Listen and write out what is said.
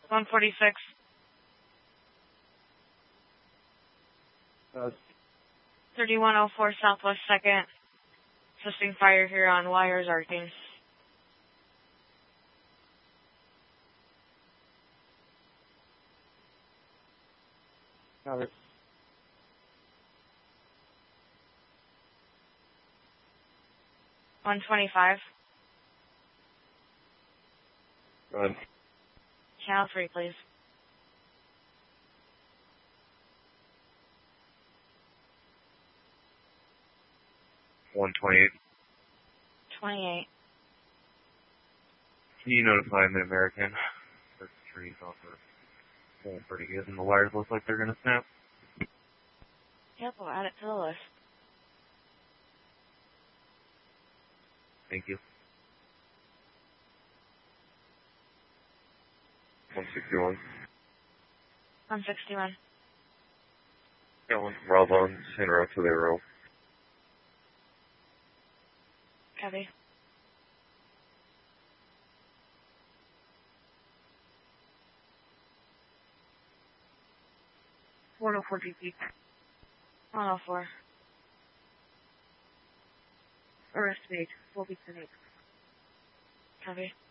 146. 3104 Southwest 2nd. Assisting fire here on wires arcing. Got it. $125. Go ahead. Channel 3, please. $128. 28. Can you notify Mid-American? This tree's off going pretty good, and the wires look like they're going to snap. Yep, we'll add it to the list. Thank you. 161. 161. Going. Bravo, center up to the row. Copy. GP. 104. Arrest made. 4 weeks and 8. Copy.